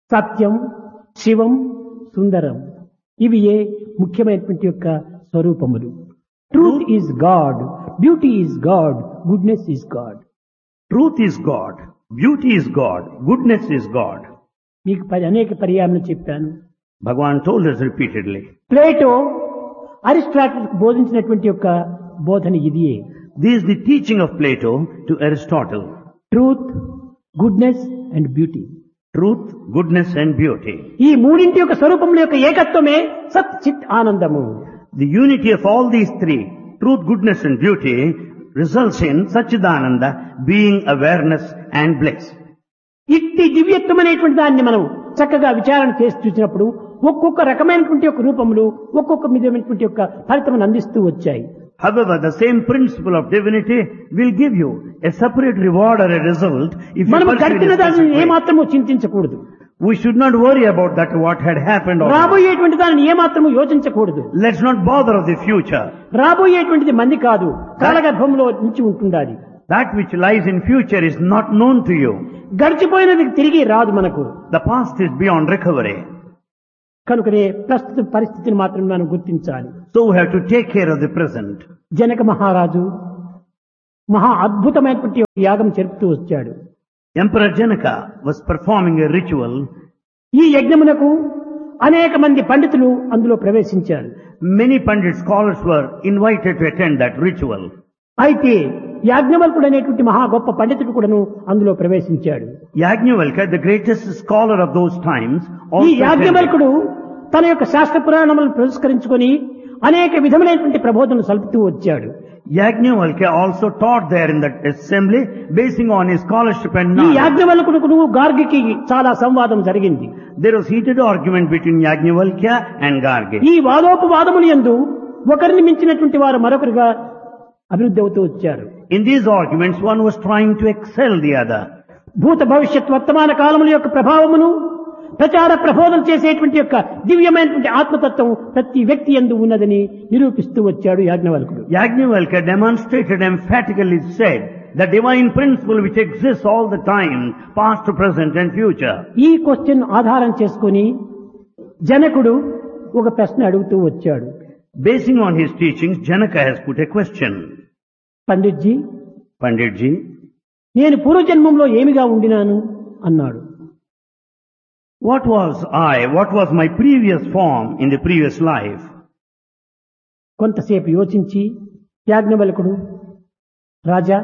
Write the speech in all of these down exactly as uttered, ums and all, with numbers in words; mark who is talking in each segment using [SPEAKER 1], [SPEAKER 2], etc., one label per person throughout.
[SPEAKER 1] సత్యం, శివం, సుందరం ఇవి ఏ ముఖ్యమైనటువంటి యొక్క స్వరూపములు. Truth is God, beauty is God, goodness is God.
[SPEAKER 2] Truth is God, beauty is God, goodness is God.
[SPEAKER 1] మీకు పరి అనేక పర్యాలను చెప్పాను.
[SPEAKER 2] Bhagavan told us repeatedly.
[SPEAKER 1] Plato Aristotle బోధించినటువంటి యొక్క బోధన ఇదియే.
[SPEAKER 2] This is the teaching of Plato to Aristotle.
[SPEAKER 1] Truth, goodness and beauty.
[SPEAKER 2] Truth, goodness and beauty.
[SPEAKER 1] ఈ మూడింటి యొక్క స్వరూపముల యొక్క ఏకత్వమే సత్ చిత్ ఆనందము.
[SPEAKER 2] The unity of all these three, truth, goodness and beauty, results in Satchidananda being awareness and bliss.
[SPEAKER 1] ఇట్టి దివ్యత్వం అనేటువంటి దాన్ని మనం చక్కగా విచారణ చేసి చూసినప్పుడు ఒక్కొక్క రకమైనటువంటి యొక్క రూపములు ఒక్కొక్క విధమైనటువంటి యొక్క ఫలితం అందిస్తూ వచ్చాయి.
[SPEAKER 2] However, the same principle of divinity will give you a separate reward or a result if you
[SPEAKER 1] మనం
[SPEAKER 2] pursue
[SPEAKER 1] గడిపిన
[SPEAKER 2] this
[SPEAKER 1] దానిని
[SPEAKER 2] specific way.
[SPEAKER 1] ఏమాత్రము చింతించకూడదు.
[SPEAKER 2] We should not worry about that what had happened or
[SPEAKER 1] రాబోయేటువంటి దానిని ఏమాత్రము యోచించకూడదు.
[SPEAKER 2] let's not bother of the future.
[SPEAKER 1] రాబోయేటువంటిది మంది కాదు, కాలగర్భంలో నుంచి ఉంటుండాలి.
[SPEAKER 2] That which lies in future is not known to you.
[SPEAKER 1] గడిచిపోయినది తిరిగి రాదు మనకు.
[SPEAKER 2] The past is beyond recovery.
[SPEAKER 1] కనుకనే ప్రస్తుత పరిస్థితిని మాత్రం మనం గుర్తించాలి.
[SPEAKER 2] So we have to take care of the present.
[SPEAKER 1] Janaka మహారాజు మహా అద్భుతమైనటువంటి ఒక యాగం జరుపుతూ వచ్చాడు.
[SPEAKER 2] Emperor Janaka was performing a ritual.
[SPEAKER 1] ఈ యజ్ఞమునకు అనేక మంది పండితులు అందులో ప్రవేశించారు.
[SPEAKER 2] Many Pandit scholars were invited to attend that ritual.
[SPEAKER 1] అయితే యాజ్ఞవల్కుడు అనేటువంటి మహా గొప్ప పండితుడు కూడాను అందులో ప్రవేశించాడు.
[SPEAKER 2] Yajnavalkya, the greatest scholar of those times,
[SPEAKER 1] ఈ
[SPEAKER 2] also attended.
[SPEAKER 1] యాజ్ఞవల్కుడు తన యొక్క శాస్త్ర పురాణములను పురస్కరించుకొని అనేక విధములైనటువంటి ప్రబోధనలు సల్పుతూ వచ్చాడు.
[SPEAKER 2] Yajnavalkya also taught there in that assembly, basing on his scholarship and
[SPEAKER 1] ఈ
[SPEAKER 2] knowledge.
[SPEAKER 1] యాజ్ఞవల్కుడు గార్గికి చాలా సంవాదం జరిగింది.
[SPEAKER 2] There was heated argument between Yajnavalkya and Gargi.
[SPEAKER 1] ఈ వాదోపవాదములు యందు ఒకరిని మించినటువంటి వారు మరొకరుగా అభివృద్ధి అవుతూ వచ్చారు.
[SPEAKER 2] In these arguments, one was trying to excel the other.
[SPEAKER 1] భూత భవిష్యత్ వర్తమాన కాలముల యొక్క ప్రభావమును ప్రచార ప్రబోధన చేసేటువంటి యొక్క దివ్యమైనటువంటి ఆత్మతత్వం ప్రతి వ్యక్తి యందు ఉన్నదని నిరూపిస్తూ వచ్చాడు యాజ్ఞవల్కుడు.
[SPEAKER 2] Yajnavalkya demonstrated emphatically said the divine principle which exists all the time, past, present and future.
[SPEAKER 1] ఈ క్వశ్చన్ ఆధారం చేసుకుని జనకుడు ఒక ప్రశ్న అడుగుతూ వచ్చాడు.
[SPEAKER 2] Basing on his teachings, Janaka has put a question.
[SPEAKER 1] Panditji,
[SPEAKER 2] Panditji,
[SPEAKER 1] నేను పూర్వజన్మంలో ఏమిగా ఉండినాను అన్నాడు.
[SPEAKER 2] what was I, what was my previous form in the previous life?
[SPEAKER 1] కొంతసేపు యోచించి యాజ్ఞవల్కుడు, రాజా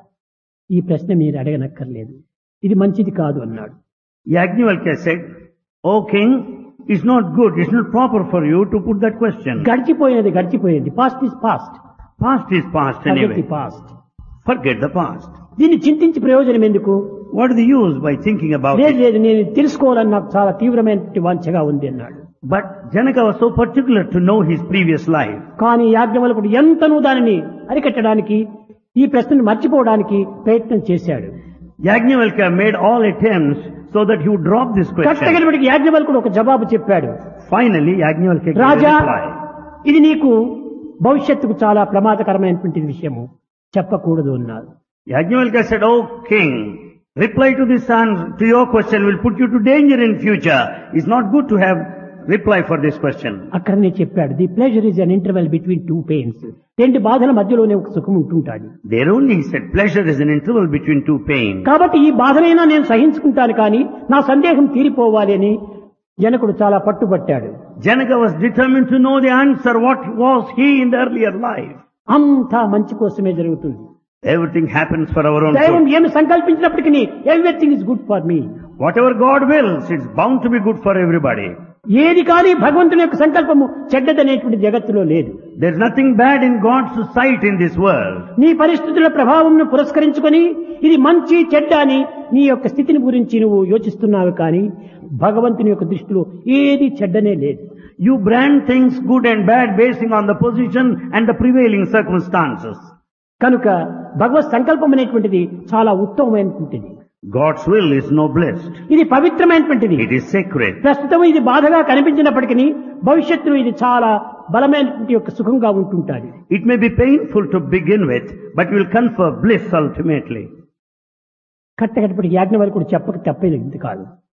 [SPEAKER 1] ఈ ప్రశ్న మీరు అడగనక్కర్లేదు, ఇది మంచిది కాదు అన్నాడు.
[SPEAKER 2] Yajnavalkya said, O king, it's not good, it's not proper for you to put that question.
[SPEAKER 1] గడిచిపోయినది గడిచిపోయింది, past is past,
[SPEAKER 2] Past is past anyway.
[SPEAKER 1] Past.
[SPEAKER 2] Forget the past.
[SPEAKER 1] దీన్ని చింతించి ప్రయోజనం ఎందుకు?
[SPEAKER 2] What is the use by thinking about
[SPEAKER 1] లేదు
[SPEAKER 2] it?
[SPEAKER 1] లేదు, నేను తెలుసుకోవాలని నాకు చాలా తీవ్రమైన వాంఛగా ఉంది అన్నాడు.
[SPEAKER 2] But Janaka was so particular to know his previous life.
[SPEAKER 1] కానీ యాజ్ఞవల్కుడు ఎంతనూ దానిని అరికట్టడానికి, ఈ ప్రశ్నను మర్చిపోవడానికి ప్రయత్నం చేశాడు.
[SPEAKER 2] Yajnavalkya made all attempts so that he would drop this question.
[SPEAKER 1] కట్టగలిపటికి యాజ్ఞవల్కుడు ఒక జవాబు చెప్పాడు.
[SPEAKER 2] Finally, Yajnavalkya gave a
[SPEAKER 1] Raja,
[SPEAKER 2] reply.
[SPEAKER 1] ఇది నీకు భవిష్యత్తుకు చాలా ప్రమాదకరమైనటువంటి విషయము, చెప్పకూడదు అన్నారు.
[SPEAKER 2] Yajnavalkya said, O king, reply to this answer, to your question will put you to danger in future. It's not good to have reply for this question.
[SPEAKER 1] అక్కడనే చెప్పాడు, the pleasure is an interval between two pains. రెండు బాధల మధ్యలోనే ఒక సుఖం ఉంటుంటాడు.
[SPEAKER 2] There only he said pleasure is an interval between two pains.
[SPEAKER 1] కాబట్టి ఈ బాధనైనా నేను సహించుకుంటాను, కానీ నా సందేహం తీరిపోవాలి అని జనకుడు చాలా పట్టుబట్టాడు.
[SPEAKER 2] Janaka was determined to know the answer, what was he in the earlier life.
[SPEAKER 1] అంతా మంచి కోసమే జరుగుతుంది.
[SPEAKER 2] Everything happens for our own
[SPEAKER 1] దైవం
[SPEAKER 2] good.
[SPEAKER 1] ఏమి సంకల్పించినప్పటికీ everything is good for me.
[SPEAKER 2] Whatever God wills, it's bound to be good for everybody.
[SPEAKER 1] ఏది కానీ భగవంతుని యొక్క సంకల్పము చెడ్డదనేటువంటి జగత్తులో లేదు.
[SPEAKER 2] There's nothing bad in God's sight in this world.
[SPEAKER 1] నీ పరిస్థితుల ప్రభావంను పురస్కరించుకొని ఇది మంచి చెడ్డ అని నీ యొక్క స్థితిని గురించి నువ్వు యోచిస్తున్నావు, కానీ భగవంతుని యొక్క దృష్టిలో ఏది చెడ్డనే లేదు.
[SPEAKER 2] You brand things good and bad basing on the position and the prevailing circumstances.
[SPEAKER 1] కనుక భగవత్ సంకల్పం అనేటువంటిది చాలా ఉత్తమమైనటువంటిది.
[SPEAKER 2] God's will is noblest.
[SPEAKER 1] ఇది పవిత్రమైనటువంటిది.
[SPEAKER 2] It is sacred.
[SPEAKER 1] ప్రస్తుతం ఇది బాధగా కనిపించినప్పటికీ భవిష్యత్తులో ఇది చాలా బలమైనటువంటి యొక్క సుఖంగా ఉంటుంటాది.
[SPEAKER 2] It may be painful to begin with, but will confer bliss ultimately.
[SPEAKER 1] కట్టకట్టపటి యాజ్ఞవల్కుడు చెప్పక తప్పేది కాదు.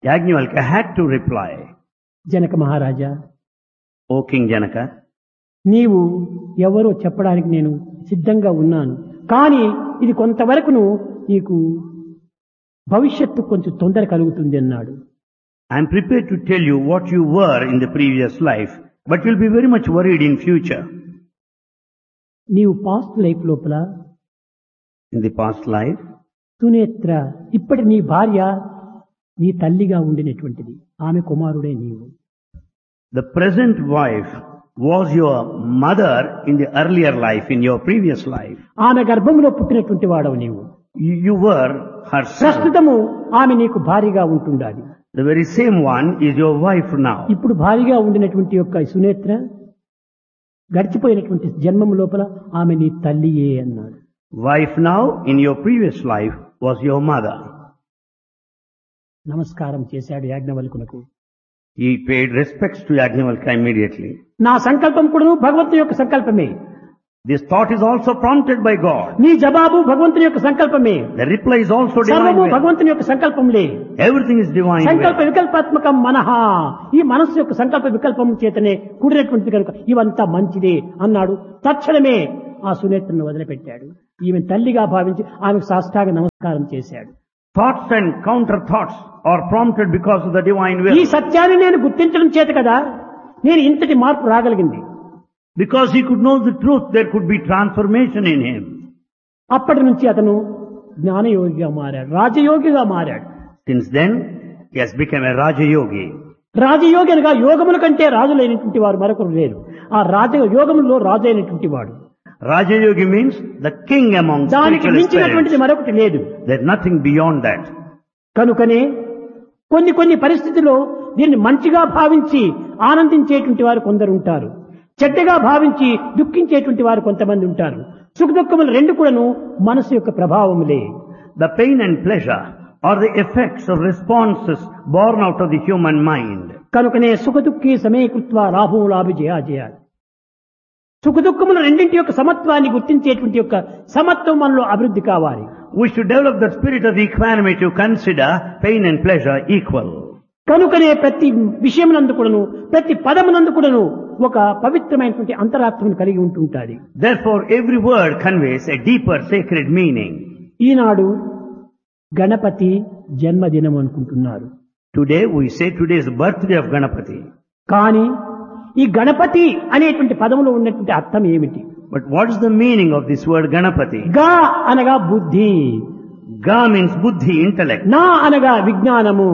[SPEAKER 2] Yajnavalkya had to reply,
[SPEAKER 1] Janaka Maharaja,
[SPEAKER 2] O King Janaka,
[SPEAKER 1] నీవు ఎవరో చెప్పడానికి నేను సిద్ధంగా ఉన్నాను. కానీ ఇది కొంతవరకును నీకు భవిష్యత్తు కొంచెం తొందర కలుగుతుంది అన్నాడు.
[SPEAKER 2] I am prepared to tell you what you were in the previous life, but you'll be very much worried in future.
[SPEAKER 1] నీవు పాస్ట్ లైఫ్ లోపల
[SPEAKER 2] In the past life,
[SPEAKER 1] Sunetra ఇప్పటి నీ భార్య నీ తల్లిగా ఉండినటువంటిది, ఆమె కుమారుడే నీవు.
[SPEAKER 2] the present wife was your mother in the earlier life, in your previous life.
[SPEAKER 1] ఆమె గర్భంలో పుట్టినటువంటి వాడవు నీవు.
[SPEAKER 2] You, you were her son.
[SPEAKER 1] ప్రస్తుతము ఆమె నీకు భార్యగా ఉంటుండాలి.
[SPEAKER 2] The very same one is your wife now.
[SPEAKER 1] ఇప్పుడు భార్యగా ఉండినటువంటి యొక్క సునేత్ర గడిచిపోయినటువంటి జన్మం లోపల ఆమె నీ తల్లియే అన్నాడు.
[SPEAKER 2] Wife now in your previous life was your mother.
[SPEAKER 1] నమస్కారం చేశాడు యాజ్ఞవల్కునకు.
[SPEAKER 2] He paid respects to Yajnavalkya immediately.
[SPEAKER 1] నా సంకల్పం కూడాను భగవంతుని యొక్క సంకల్పమే.
[SPEAKER 2] This thought is also prompted by God.
[SPEAKER 1] నీ జవాబు భగవంతుని యొక్క సంకల్పమే.
[SPEAKER 2] The reply is also divine
[SPEAKER 1] సర్వము
[SPEAKER 2] will.
[SPEAKER 1] భగవంతుని యొక్క సంకల్పంలే.
[SPEAKER 2] Everything is divine
[SPEAKER 1] సంకల్ప
[SPEAKER 2] will.
[SPEAKER 1] వికల్పాత్మకం మనహ, ఈ మనస్సు యొక్క సంకల్ప వికల్పం చేతనే కూడినటువంటిది కనుక ఇవంతా మంచిదే అన్నాడు. తక్షణమే ఆ సునేత్రను వదిలిపెట్టాడు. ఈమె తల్లిగా భావించి ఆమెకు సాష్టాంగ నమస్కారం చేశాడు.
[SPEAKER 2] Thoughts and counter thoughts are prompted because of the divine
[SPEAKER 1] ఈ
[SPEAKER 2] will.
[SPEAKER 1] సత్యాన్ని నేను గుర్తించడం చేత కదా నేను ఇంతటి మార్పు రాగలిగింది.
[SPEAKER 2] Because he could know the truth, there could be transformation in him.
[SPEAKER 1] అప్పటి నుంచి అతను జ్ఞానయోగిగా మారాడు, రాజయోగిగా మారాడు.
[SPEAKER 2] Since then, he has become a Raja Yogi.
[SPEAKER 1] రాజయోగి అనగా యోగముల కంటే రాజులైనటువంటి వారు మరొకరు లేరు. ఆ రాజ యోగములో రాజు అయినటువంటి వాడు.
[SPEAKER 2] Raja Yogi means the king among
[SPEAKER 1] దానికి
[SPEAKER 2] spiritual
[SPEAKER 1] మించినటువంటిది
[SPEAKER 2] aspirants.
[SPEAKER 1] మరొకటి లేదు.
[SPEAKER 2] There's nothing beyond that.
[SPEAKER 1] కనుకనే కొన్ని కొన్ని పరిస్థితుల్లో దీన్ని మంచిగా భావించి ఆనందించేటువంటి వారు కొందరు ఉంటారు, చెడ్డగా భావించి దుఃఖించేటువంటి వారు కొంతమంది ఉంటారు. సుఖ దుఃఖములు రెండు కూడాను మనసు యొక్క ప్రభావములే.
[SPEAKER 2] The pain and pleasure are the effects or responses born out of the human mind.
[SPEAKER 1] కనుకనే సుఖ దుఃఖీ సమీకృత్వ లాభం లాభి జయాజయ. సుఖ దుఃఖముల రెండింటి యొక్క సమత్వాన్ని గుర్తించేటువంటి యొక్క సమత్వం మనలో అభివృద్ధి కావాలి.
[SPEAKER 2] We should develop the spirit of equanimity to consider pain and pleasure equal.
[SPEAKER 1] కనుకనే ప్రతి విషయమునందు కూడాను ప్రతి పదమునందు కూడాను ఒక పవిత్రమైనటువంటి అంతరాత్మను కలిగి ఉంటుంటాది.
[SPEAKER 2] Therefore, every word conveys a deeper sacred meaning.
[SPEAKER 1] ఈనాడు గణపతి జన్మదినం అనుకుంటున్నారు.
[SPEAKER 2] Today, we say today is the birthday of Ganapati.
[SPEAKER 1] కానీ ఈ గణపతి అనేటువంటి పదములో ఉన్నటువంటి అర్థం ఏమిటి?
[SPEAKER 2] But what is the meaning of this word Ganapati?
[SPEAKER 1] గా అనగా బుద్ధి,
[SPEAKER 2] Ga means buddhi, intellect.
[SPEAKER 1] నా అనగా విజ్ఞానము,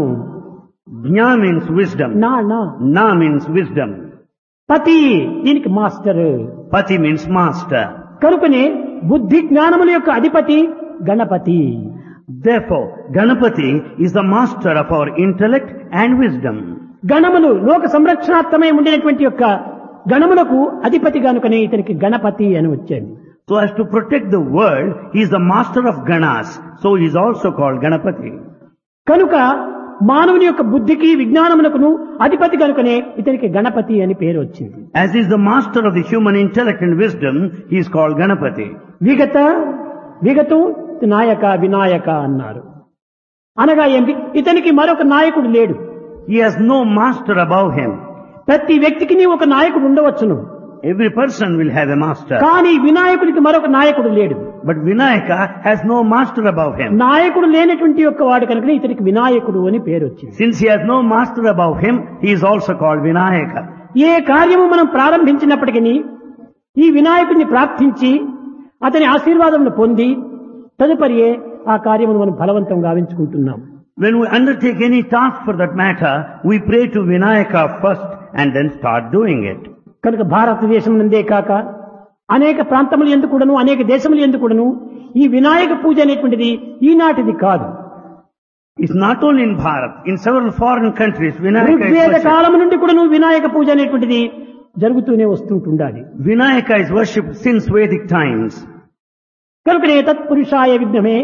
[SPEAKER 2] Jna means wisdom.
[SPEAKER 1] నా నా
[SPEAKER 2] Na means wisdom.
[SPEAKER 1] పతి దీనికి మాస్టర్.
[SPEAKER 2] Pati means master.
[SPEAKER 1] కనుకనే బుద్ధి జ్ఞానముల యొక్క అధిపతి Ganapati.
[SPEAKER 2] Therefore, Ganapati is the master of our intellect and wisdom.
[SPEAKER 1] గణములు లోక సంరక్షణార్థమై ఉండినటువంటి యొక్క గణములకు అధిపతి కనుకనే ఇతనికి గణపతి అని వచ్చాడు.
[SPEAKER 2] So as to protect the world, he is the master of Ganas. So he is also called Ganapati.
[SPEAKER 1] కనుక మానవుని యొక్క బుద్ధికి విజ్ఞానమునకును అధిపతి కనుకనే ఇతనికి గణపతి అని పేరు వచ్చింది.
[SPEAKER 2] As he is the master of the human intellect and wisdom, he is called Ganapati.
[SPEAKER 1] విగత విగతం నాయక వినాయక అన్నారు. అనగా ఏంటి? ఇతనికి మరొక నాయకుడు లేడు.
[SPEAKER 2] He has no master above him.
[SPEAKER 1] ప్రతి వ్యక్తికి ఒక నాయకుడు ఉండవచ్చును,
[SPEAKER 2] Every person will have a master.
[SPEAKER 1] కానీ వినాయకుడికి మరొక నాయకుడు లేడు.
[SPEAKER 2] But Vinayaka has no master above him.
[SPEAKER 1] నాయకుడు లేనటువంటి యొక్క వాడు కనుక ఇతనికి వినాయకుడు అని పేరు వచ్చింది.
[SPEAKER 2] Since he has no master above him, he is also called Vinayaka.
[SPEAKER 1] ఏ కార్యము మనం ప్రారంభించినప్పటికీ ఈ వినాయకుడిని ప్రార్థించి అతని ఆశీర్వాదమును పొంది తదుపరియే ఆ కార్యమును మనం ఫలవంతం గావించుకుంటున్నాం.
[SPEAKER 2] When we undertake any task for that matter, we pray to Vinayaka first and then start doing it.
[SPEAKER 1] కనుక భారతదేశం నందే కాక అనేక ప్రాంతములు ఎందుకు కూడాను అనేక దేశములు ఎందుకు కూడాను ఈ వినాయక పూజ అనేటువంటిది ఈనాటిది కాదు.
[SPEAKER 2] It's not only in Bharat, in several foreign countries, Vinayaka is
[SPEAKER 1] Rigveda
[SPEAKER 2] worshipped.
[SPEAKER 1] కాలం నుండి కూడాను వినాయక పూజ అనేటువంటిది జరుగుతూనే వస్తుంటుండాలి.
[SPEAKER 2] Vinayaka is worshipped since Vedic times.
[SPEAKER 1] కనుకనే తత్పురుషాయ విద్మహే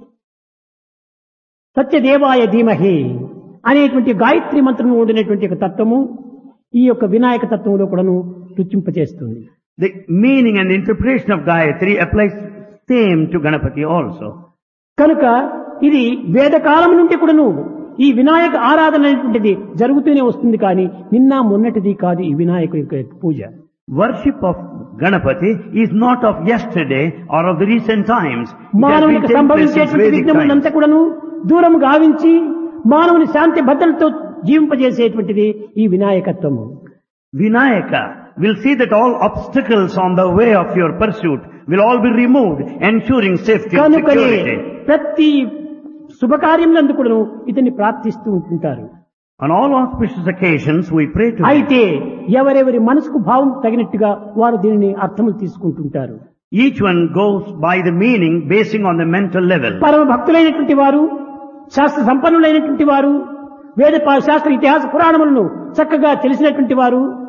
[SPEAKER 1] సత్యదేవాయ ధీమహి అనేటువంటి గాయత్రి మంత్రము ఉండినటువంటి ఒక తత్వము ఈ యొక్క వినాయక తత్వంలో కూడాను రుచింపచేస్తుంది.
[SPEAKER 2] The meaning and interpretation of Gayatri applies same to Ganapati also.
[SPEAKER 1] కనుక ఇది వేదకాలం నుండి కూడాను ఈ వినాయక ఆరాధన అనేటువంటిది జరుగుతూనే వస్తుంది కానీ నిన్న మొన్నటిది కాదు ఈ వినాయకుడి యొక్క పూజ.
[SPEAKER 2] Worship of Ganapati is not of yesterday or of the recent times. It has been
[SPEAKER 1] మానవునికి
[SPEAKER 2] taking place since
[SPEAKER 1] సంభవించేటువంటి
[SPEAKER 2] Vedic
[SPEAKER 1] విఘ్నములంతా
[SPEAKER 2] times.
[SPEAKER 1] కూడాను దూరం గావించి మానవుని శాంతి భద్రతతో జీవింపజేసేటువంటిది ఈ వినాయకత్వము.
[SPEAKER 2] Vinayaka will see that all obstacles on the way of your pursuit will all be removed, ensuring safety and
[SPEAKER 1] కనుకనే
[SPEAKER 2] security.
[SPEAKER 1] ప్రతి శుభకార్యములందు కూడాను ఇతన్ని ప్రార్థిస్తూ ఉంటుంటారు.
[SPEAKER 2] On all auspicious occasions we pray to him.
[SPEAKER 1] అయితే ఎవరెవరి మనసుకు భావం తగినట్టుగా వారు దీనిని అర్థములు తీసుకుంటుంటారు.
[SPEAKER 2] Each one goes by the meaning basing on the mental level.
[SPEAKER 1] పరమ భక్తులైనటువంటి వారు, శాస్త్ర సంపన్నులైనటువంటి వారు, వేద శాస్త్ర ఇతిహాస పురాణములను చక్కగా తెలిసినటువంటి వారు